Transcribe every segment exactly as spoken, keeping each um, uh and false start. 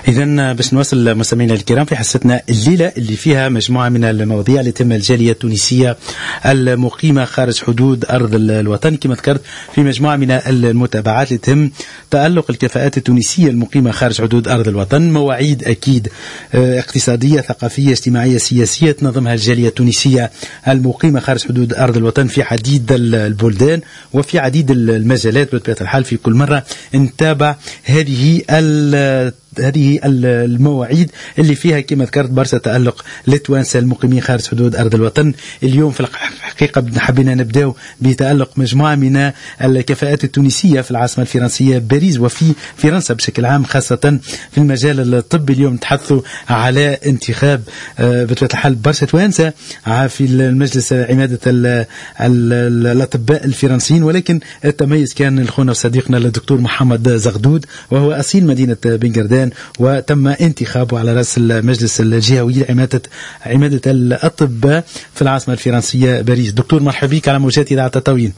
إذن باش نواصل مستمعينا الكرام في حصتنا الليلة اللي فيها مجموعة من المواضيع اللي تم الجالية التونسية المقيمة خارج حدود أرض الوطن، كما ذكرت في مجموعة من المتابعات اللي تم تألق الكفاءات التونسية المقيمة خارج حدود أرض الوطن، مواعيد أكيد اقتصادية ثقافية اجتماعية سياسية تنظمها الجالية التونسية المقيمة خارج حدود أرض الوطن في عديد البلدان وفي عديد المجالات. بطبيعة الحال في كل مرة نتابع هذه هذه المواعيد اللي فيها كما ذكرت برشا تألق للتوانسة المقيمين خارج حدود أرض الوطن. اليوم في الحقيقة حبينا نبداو بتألق مجموعة من الكفاءات التونسية في العاصمة الفرنسية باريس وفي فرنسا بشكل عام، خاصة في المجال الطبي. اليوم تحدثوا على انتخاب بطبيعة الحال برشا توانسة في المجلس عمادة الأطباء الفرنسيين، ولكن التميز كان لخونا وصديقنا الدكتور محمد زغدود وهو أصيل مدينة بنغردان، وتم انتخابه على رأس المجلس الجهوي لعمادة عمادة الأطباء في العاصمة الفرنسية باريس. دكتور مرحبا بك على موجات إذاعة تطاوين.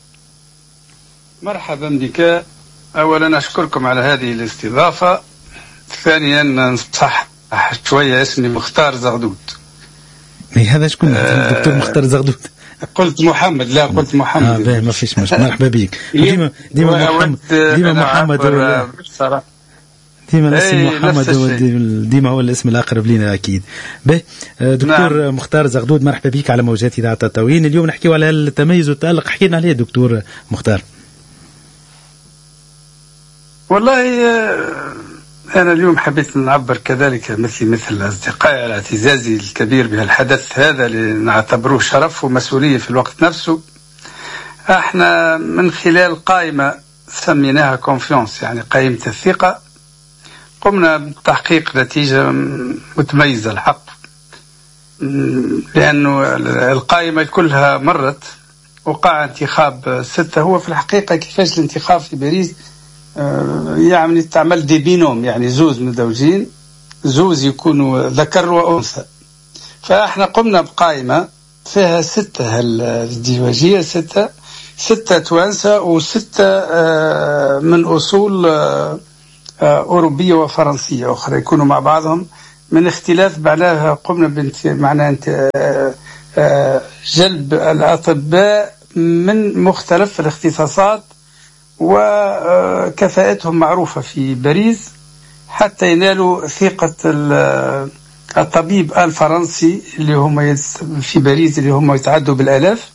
مرحبا بك، أولا أشكركم على هذه الاستضافة، ثانيا نصح شوية اسمي مختار زغدود. هذا شكون آه دكتور مختار زغدود؟ قلت محمد، لا قلت محمد. آه ما فيش مشكلة، مرحبا بك. ديما ديما محمد ديما محمد هو ديما الاسم محمد هو ديما هو الاسم الأقرب لنا أكيد. به دكتور نعم. مختار زغدود مرحبا بك على موجات إذاعة تطاوين. اليوم نحكيو على التميز والتألق، حكينا عليه دكتور مختار. والله أنا اليوم حبيت نعبر كذلك مثل مثل أصدقائي على اعتزازي الكبير بهالحدث هذا اللي نعتبروه شرف ومسؤولية في الوقت نفسه. احنا من خلال قائمة سميناها كونفيونس، يعني قائمة الثقة، قمنا بتحقيق نتيجة متميزة الحق، لأنه القائمة كلها مرت. وقع انتخاب ستة. هو في الحقيقة كيفاش الانتخاب في باريس يعني تعمل دي بينوم، يعني زوز متزوجين، زوز يكونوا ذكر وأنثى. فاحنا قمنا بقائمة فيها ستة الازدواجية، ستة ستة توانسة وستة من أصول أوروبية وفرنسية أخرى يكونوا مع بعضهم من اختلاف. معناها قمنا بنت معناها جلب الأطباء من مختلف الاختصاصات وكفاءتهم معروفة في باريس حتى ينالوا ثقة الطبيب الفرنسي اللي هم في باريس اللي هم يتعدوا بالآلاف.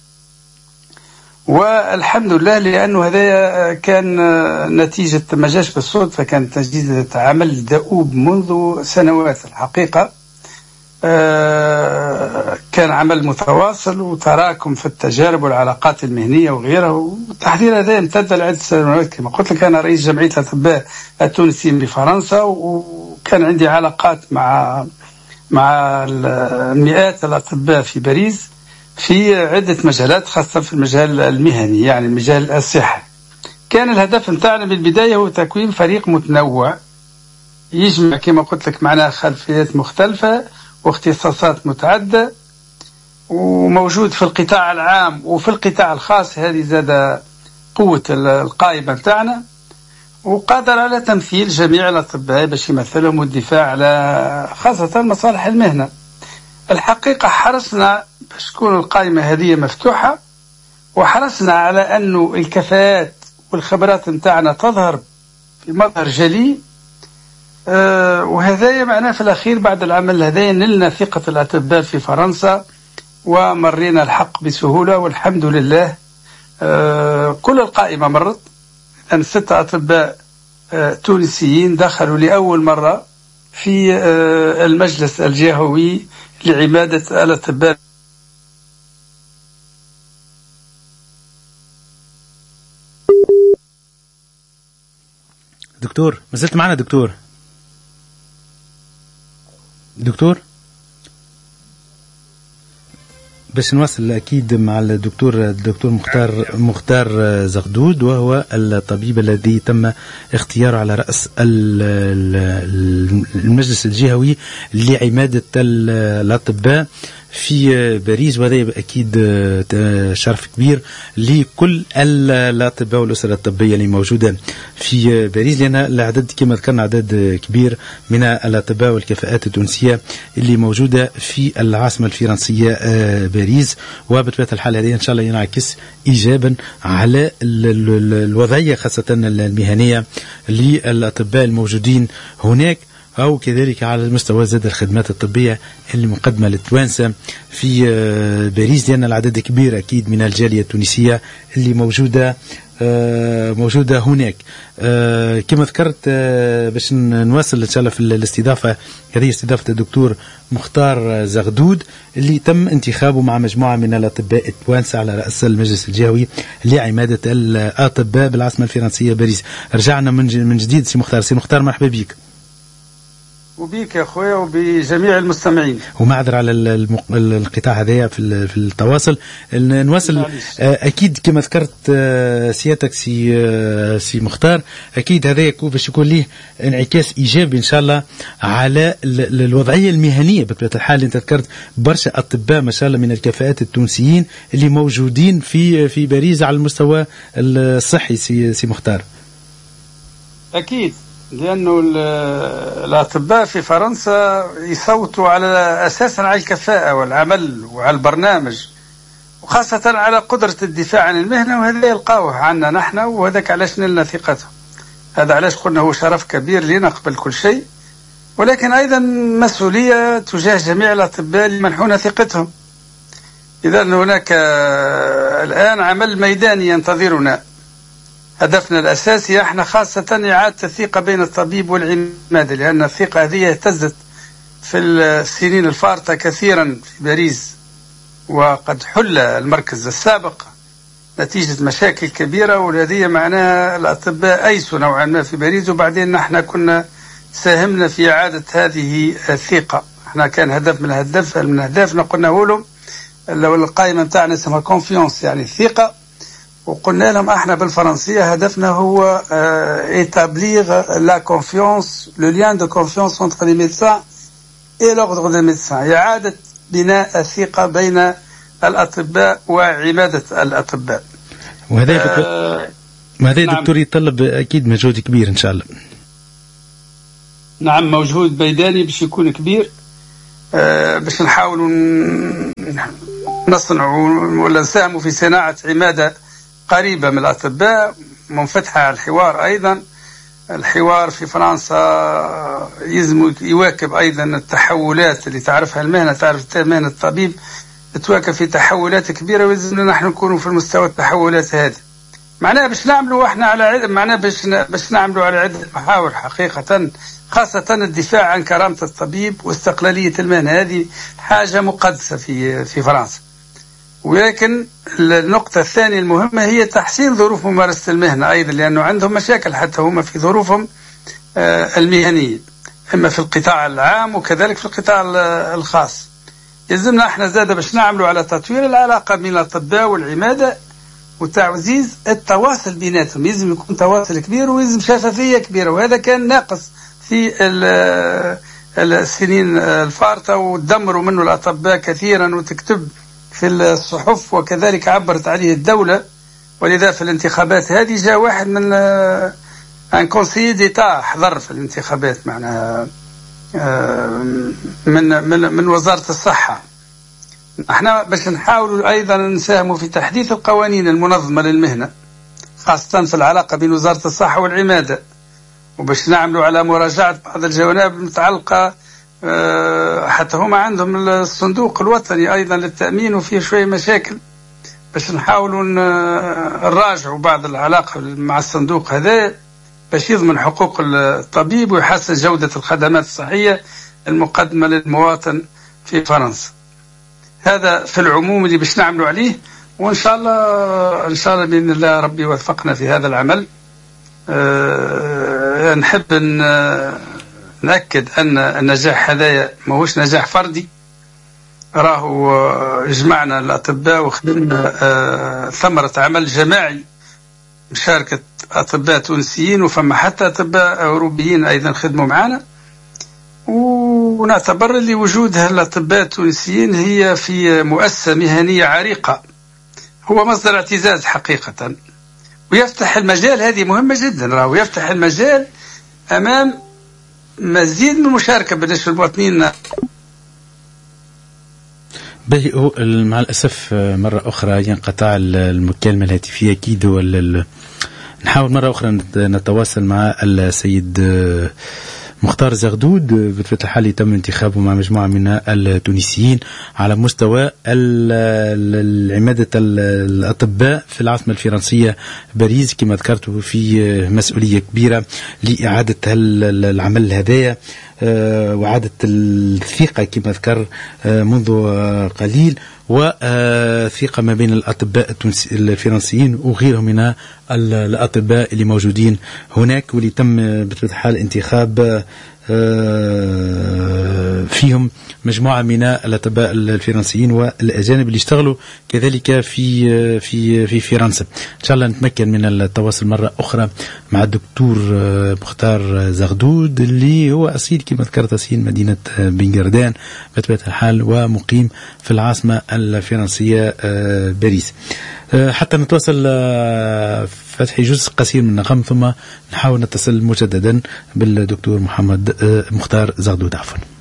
والحمد لله، لأنه هذا كان نتيجة ما جاش بالصدفة، كان نتيجة عمل دؤوب منذ سنوات الحقيقة. كان عمل متواصل وتراكم في التجارب والعلاقات المهنية وغيرها، والتحضير هذا امتد لعدة سنوات. كما قلت لك أنا رئيس جمعية الأطباء التونسيين بفرنسا، وكان عندي علاقات مع مع مئات الأطباء في باريس في عدة مجالات، خاصة في المجال المهني يعني المجال الصحي. كان الهدف متاعنا بالبداية هو تكوين فريق متنوع يجمع كما قلت لك معنا خلفيات مختلفة واختصاصات متعددة، وموجود في القطاع العام وفي القطاع الخاص. هذه زاد قوة القائمة متاعنا، وقادر على تمثيل جميع الأطباء باش يمثلهم والدفاع على خاصة مصالح المهنة. الحقيقة حرصنا باش تكون القائمة هذه مفتوحة، وحرصنا على أنه الكفاءات والخبرات متاعنا تظهر في مظهر جلي. أه وهذا معناه في الأخير بعد العمل هذا نلنا ثقة الأطباء في فرنسا ومرينا الحق بسهولة والحمد لله. أه كل القائمة مرت، أن ستة أطباء أه تونسيين دخلوا لأول مرة في أه المجلس الجهوي لعمادة الأطباء. دكتور ما زلت معنا دكتور دكتور باش نواصل أكيد مع الدكتور الدكتور مختار مختار زغدود، وهو الطبيب الذي تم اختياره على رأس المجلس الجهوي لعمادة الأطباء في باريس، وهذا أكيد شرف كبير لكل الأطباء والأسرة الطبية اللي موجودة في باريس، لأن العدد كما ذكرنا عدد كبير من الأطباء والكفاءات التونسية اللي موجودة في العاصمة الفرنسية باريس. وبطبيعة الحال هذه إن شاء الله ينعكس إيجابا على الوضعية خاصة المهنية للأطباء الموجودين هناك، أو كذلك على المستوى زاد الخدمات الطبية اللي مقدمة للتوانسة في باريس، لأن العدد كبير أكيد من الجالية التونسية اللي موجودة موجودة هناك. كما ذكرت باش نواصل إن شاء الله في الاستضافة، هذه استضافة الدكتور مختار زغدود اللي تم انتخابه مع مجموعة من الأطباء التوانسة على رأس المجلس الجهوي لعمادة الأطباء بالعاصمة الفرنسية باريس. رجعنا من جديد سي مختار. سي مختار مرحبا بك. وبيك يا أخويا وبجميع المستمعين، ومعذر على القطاع هذايا في في التواصل. نواصل أكيد كما ذكرت سيادتك سي سي مختار، أكيد هذا يكون باش يكون ليه انعكاس إيجابي إن شاء الله على الوضعية المهنية بطبيعة الحال. أنت ذكرت برشا أطباء ما شاء الله من الكفاءات التونسيين اللي موجودين في في باريس على المستوى الصحي. سي سي مختار. أكيد، لأنه الأطباء في فرنسا يصوتوا على أساسا على الكفاءة والعمل وعلى البرنامج، وخاصة على قدرة الدفاع عن المهنة، وهذا يلقاوه عنا نحن، وهذاك علاش نلنا ثقته. هذا علاش قلنا هو شرف كبير لنا قبل كل شيء، ولكن أيضا مسؤولية تجاه جميع الأطباء اللي منحونا ثقتهم. إذا هناك الآن عمل ميداني ينتظرنا. هدفنا الأساسي احنا خاصة إعادة الثقة بين الطبيب والعمادة، لأن الثقة هذه اهتزت في السنين الفارطة كثيرا في باريس، وقد حل المركز السابق نتيجة مشاكل كبيرة، والذي معناها الأطباء أيسوا نوعا ما في باريس، وبعدين نحن كنا ساهمنا في إعادة هذه الثقة. احنا كان هدف من الهدف من أهدافنا قلنا لهم لو القائمة بتاعنا اسمها كونفيونس يعني الثقة، وقلنا لهم احنا بالفرنسية هدفنا هو établir la confiance, le lien de confiance entre les médecins et l'ordre des médecins، إعادة بناء الثقة بين الأطباء وعمادة الأطباء. وهذا آه وهذا نعم. دكتور يتطلب أكيد مجهود كبير إن شاء الله. نعم، مجهود ميداني باش يكون كبير، آه باش نحاولوا نصنعوا ولا نساهموا في صناعة عمادة قريبة من الأطباء، منفتحة على الحوار. أيضا الحوار في فرنسا يلزم يواكب أيضا التحولات اللي تعرفها المهنة، تعرف مهنة الطبيب تواكب في تحولات كبيرة، ويلزمنا نحن نكونوا في المستوى التحولات هذه. معناها باش نعملوا احنا على عدة معناها باش باش نعملوا على عدة محاور حقيقة، خاصة الدفاع عن كرامة الطبيب واستقلالية المهنة. هذه حاجة مقدسة في في فرنسا. ولكن النقطة الثانية المهمة هي تحسين ظروف ممارسة المهنة أيضا، لأنه عندهم مشاكل حتى هم في ظروفهم المهنية، إما في القطاع العام وكذلك في القطاع الخاص. يلزمنا احنا زاد باش نعملوا على تطوير العلاقة بين الأطباء والعمادة وتعزيز التواصل بيناتهم. يلزم يكون تواصل كبير ويلزم شفافية كبيرة، وهذا كان ناقص في السنين الفارطة، ودمروا منه الأطباء كثيرا وتكتب في الصحف، وكذلك عبرت عليه الدولة. ولذا في الانتخابات هذه جاء واحد من ان كونسيي ديتا حضر في الانتخابات معناها من من من وزارة الصحة. احنا باش نحاولوا ايضا نساهموا في تحديث القوانين المنظمة للمهنة، خاصة في العلاقة بين وزارة الصحة والعمادة، وباش نعملوا على مراجعة بعض الجوانب المتعلقة حتى هم عندهم الصندوق الوطني أيضا للتأمين وفيه شوية مشاكل، باش نحاولوا نراجعوا بعض العلاقة مع الصندوق هذا باش يضمن حقوق الطبيب ويحسن جودة الخدمات الصحية المقدمة للمواطن في فرنسا. هذا في العموم اللي باش نعملوا عليه، وإن شاء الله إن شاء الله بإذن الله ربي يوفقنا في هذا العمل. أه نحب أن نأكد أن النجاح هذا ماهوش نجاح فردي، راه جمعنا الأطباء وخدمنا ثمرة عمل جماعي مشاركة أطباء تونسيين، وفما حتى أطباء أوروبيين أيضا خدموا معنا. ونعتبر اللي وجود الأطباء التونسيين هي في مؤسسة مهنية عريقة هو مصدر اعتزاز حقيقة، ويفتح المجال، هذه مهمة جدا، راهو يفتح المجال أمام مزيد من المشاركة بالنسبة للمواطنين. باهي، مع الأسف مرة أخرى ينقطع المكالمة الهاتفية أكيد. نحاول مرة أخرى نتواصل مع السيد مختار زغدود. بطبيعة الحال يتم انتخابه مع مجموعة من التونسيين على مستوى عمادة الأطباء في العاصمة الفرنسية باريس، كما ذكرته في مسؤولية كبيرة لإعادة العمل هذايا وعادة الثقة كما ذكر منذ قليل، وثقة ما بين الأطباء الفرنسيين وغيرهم من الأطباء اللي موجودين هناك، واللي تم بطبيعة الحال انتخاب فيهم مجموعة من الأطباء الفرنسيين والأجانب اللي اشتغلوا كذلك في في في فرنسا. إن شاء الله نتمكن من التواصل مرة أخرى مع الدكتور مختار زغدود اللي هو أصيل كما ذكرت أصيل مدينة بنجردان بطبيعة الحال ومقيم في العاصمة الفرنسية باريس. حتى نتواصل فتح جزء قصير من النغم ثم نحاول نتصل مجددا بالدكتور محمد مختار زغدود. عفوا.